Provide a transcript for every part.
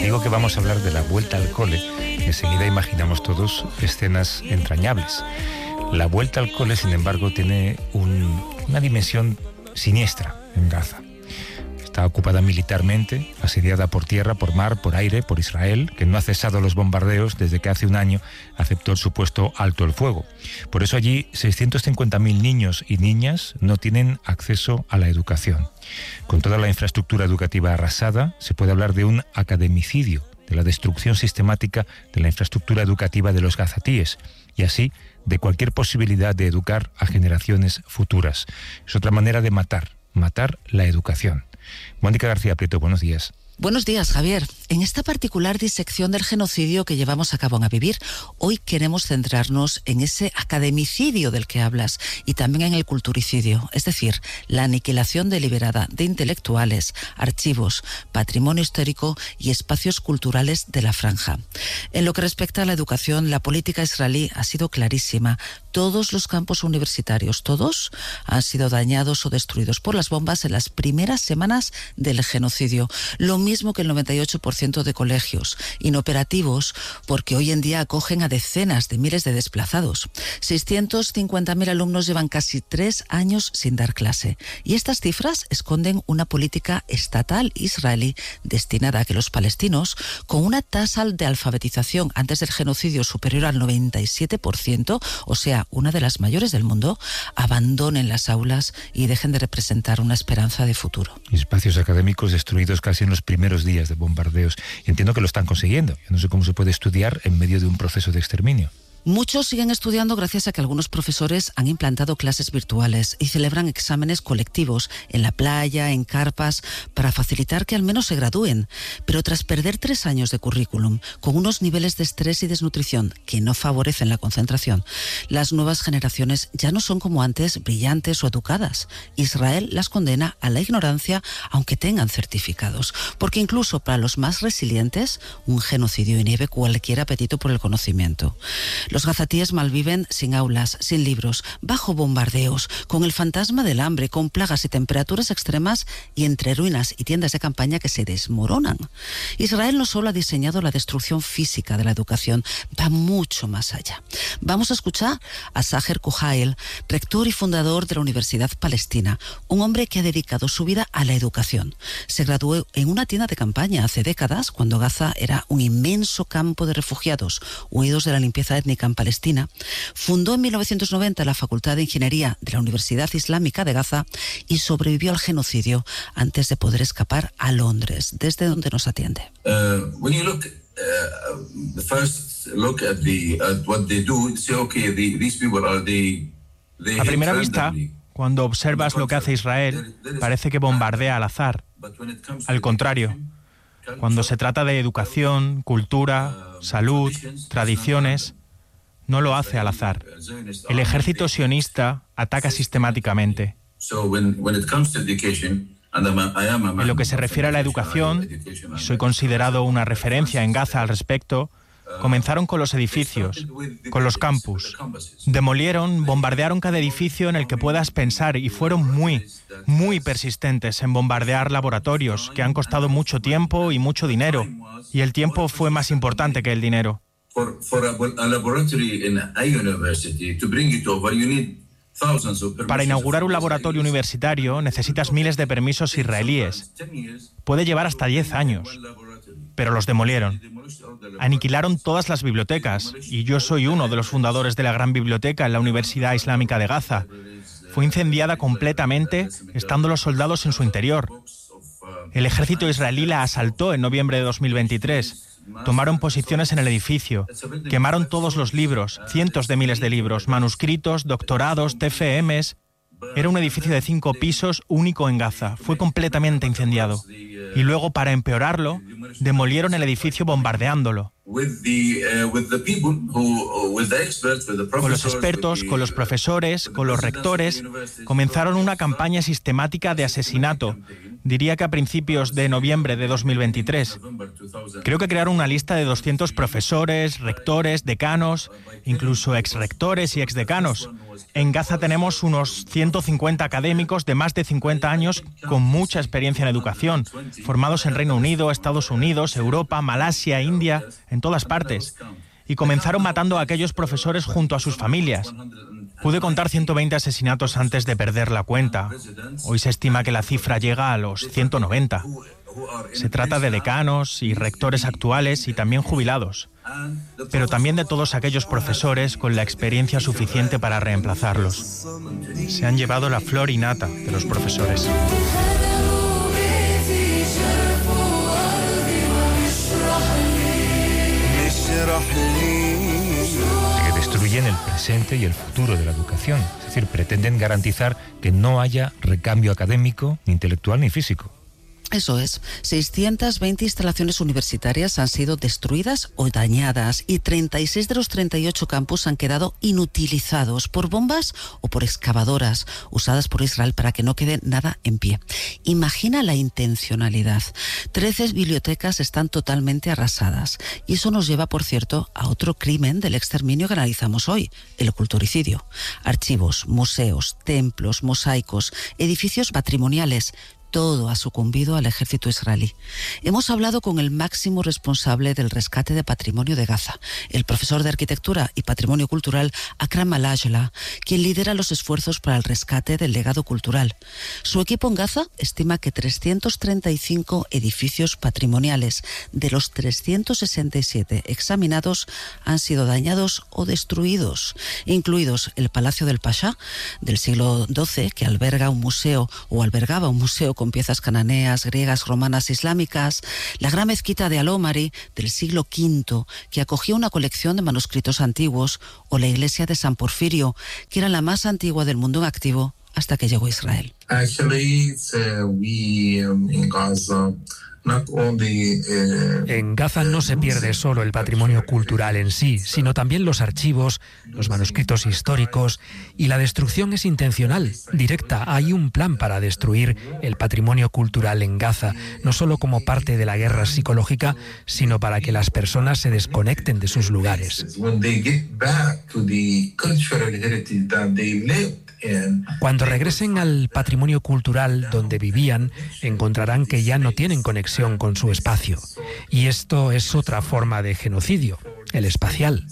digo que vamos a hablar de la vuelta al cole, enseguida imaginamos todos escenas entrañables. La vuelta al cole, sin embargo, tiene una dimensión siniestra en Gaza. Está ocupada militarmente, asediada por tierra, por mar, por aire, por Israel, que no ha cesado los bombardeos desde que hace un año aceptó el supuesto alto el fuego. Por eso allí 650.000 niños y niñas no tienen acceso a la educación. Con toda la infraestructura educativa arrasada, se puede hablar de un academicidio, de la destrucción sistemática de la infraestructura educativa de los gazatíes y así de cualquier posibilidad de educar a generaciones futuras. Es otra manera de matar la educación. Mónica García Prieto, buenos días. Buenos días, Javier. En esta particular disección del genocidio que llevamos a cabo en A Vivir, hoy queremos centrarnos en ese academicidio del que hablas y también en el culturicidio, es decir, la aniquilación deliberada de intelectuales, archivos, patrimonio histórico y espacios culturales de la franja. En lo que respecta a la educación, la política israelí ha sido clarísima. Todos los campus universitarios, todos, han sido dañados o destruidos por las bombas en las primeras semanas del genocidio. Lo mismo que el 98% de colegios, inoperativos porque hoy en día acogen a decenas de miles de desplazados. 650.000 alumnos llevan casi 3 años sin dar clase. Y estas cifras esconden una política estatal israelí destinada a que los palestinos, con una tasa de alfabetización antes del genocidio superior al 97%, o sea, una de las mayores del mundo, abandonen las aulas y dejen de representar una esperanza de futuro. Espacios académicos destruidos casi en los primeros días de bombardeos. Y entiendo que lo están consiguiendo. Yo no sé cómo se puede estudiar en medio de un proceso de exterminio. Muchos siguen estudiando gracias a que algunos profesores han implantado clases virtuales y celebran exámenes colectivos en la playa, en carpas, para facilitar que al menos se gradúen. Pero tras perder 3 años de currículum, con unos niveles de estrés y desnutrición que no favorecen la concentración, las nuevas generaciones ya no son como antes brillantes o educadas. Israel las condena a la ignorancia aunque tengan certificados, porque incluso para los más resilientes, un genocidio inhibe cualquier apetito por el conocimiento. Los gazatíes malviven sin aulas, sin libros, bajo bombardeos, con el fantasma del hambre, con plagas y temperaturas extremas y entre ruinas y tiendas de campaña que se desmoronan. Israel no solo ha diseñado la destrucción física de la educación, va mucho más allá. Vamos a escuchar a Saher Kuhail, rector y fundador de la Universidad Palestina, un hombre que ha dedicado su vida a la educación. Se graduó en una tienda de campaña hace décadas, cuando Gaza era un inmenso campo de refugiados, huidos de la limpieza étnica en Palestina. Fundó en 1990 la Facultad de Ingeniería de la Universidad Islámica de Gaza y sobrevivió al genocidio antes de poder escapar a Londres, desde donde nos atiende. A primera vista, cuando observas lo que hace Israel, parece que bombardea al azar. Al contrario, cuando se trata de educación, cultura, salud, tradiciones, no lo hace al azar. El ejército sionista ataca sistemáticamente. En lo que se refiere a la educación, y soy considerado una referencia en Gaza al respecto, comenzaron con los edificios, con los campus. Demolieron, bombardearon cada edificio en el que puedas pensar y fueron muy persistentes en bombardear laboratorios que han costado mucho tiempo y mucho dinero. Y el tiempo fue más importante que el dinero. Para inaugurar un laboratorio universitario necesitas miles de permisos israelíes. Puede llevar hasta 10 años. Pero los demolieron. Aniquilaron todas las bibliotecas, y yo soy uno de los fundadores de la gran biblioteca en la Universidad Islámica de Gaza. Fue incendiada completamente, estando los soldados en su interior. El ejército israelí la asaltó en noviembre de 2023. Tomaron posiciones en el edificio, quemaron todos los libros, cientos de miles de libros, manuscritos, doctorados, TFMs. Era un edificio de 5 pisos único en Gaza. Fue completamente incendiado. Y luego, para empeorarlo, demolieron el edificio bombardeándolo. Con los expertos, con los profesores, con los rectores, comenzaron una campaña sistemática de asesinato Diría que a principios de noviembre de 2023. Creo que crearon una lista de 200 profesores, rectores, decanos, incluso exrectores y exdecanos. En Gaza tenemos unos 150 académicos de más de 50 años con mucha experiencia en educación, formados en Reino Unido, Estados Unidos, Europa, Malasia, India, en todas partes. Y comenzaron matando a aquellos profesores junto a sus familias. Pude contar 120 asesinatos antes de perder la cuenta. Hoy se estima que la cifra llega a los 190. Se trata de decanos y rectores actuales y también jubilados, pero también de todos aquellos profesores con la experiencia suficiente para reemplazarlos. Se han llevado la flor y nata de los profesores. Que destruyen el presente y el futuro de la educación. Es decir, pretenden garantizar que no haya recambio académico, ni intelectual, ni físico. Eso es, 620 instalaciones universitarias han sido destruidas o dañadas y 36 de los 38 campus han quedado inutilizados por bombas o por excavadoras usadas por Israel para que no quede nada en pie. Imagina la intencionalidad. 13 bibliotecas están totalmente arrasadas y eso nos lleva, por cierto, a otro crimen del exterminio que analizamos hoy, el culturicidio. Archivos, museos, templos, mosaicos, edificios patrimoniales. Todo ha sucumbido al ejército israelí. Hemos hablado con el máximo responsable del rescate de patrimonio de Gaza, el profesor de Arquitectura y Patrimonio Cultural Akram Al-Ajla, quien lidera los esfuerzos para el rescate del legado cultural. Su equipo en Gaza estima que 335 edificios patrimoniales de los 367 examinados han sido dañados o destruidos, incluidos el Palacio del Pasha del siglo XII, que albergaba un museo con piezas cananeas, griegas, romanas, islámicas, la gran mezquita de Al-Omari del siglo V, que acogía una colección de manuscritos antiguos, o la iglesia de San Porfirio, que era la más antigua del mundo en activo hasta que llegó Israel. En Gaza no se pierde solo el patrimonio cultural en sí, sino también los archivos, los manuscritos históricos, y la destrucción es intencional, directa. Hay un plan para destruir el patrimonio cultural en Gaza, no solo como parte de la guerra psicológica, sino para que las personas se desconecten de sus lugares. Cuando regresen al patrimonio cultural donde vivían, encontrarán que ya no tienen conexión con su espacio. Y esto es otra forma de genocidio, el espacial.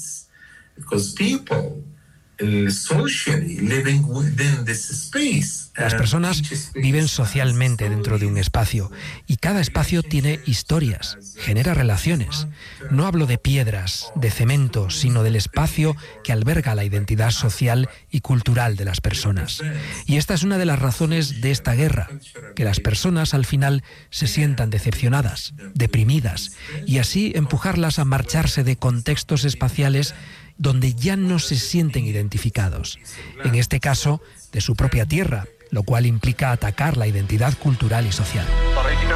Las personas viven socialmente dentro de un espacio y cada espacio tiene historias, genera relaciones. No hablo de piedras, de cemento, sino del espacio que alberga la identidad social y cultural de las personas. Y esta es una de las razones de esta guerra, que las personas al final se sientan decepcionadas, deprimidas, y así empujarlas a marcharse de contextos espaciales donde ya no se sienten identificados. En este caso, de su propia tierra, lo cual implica atacar la identidad cultural y social.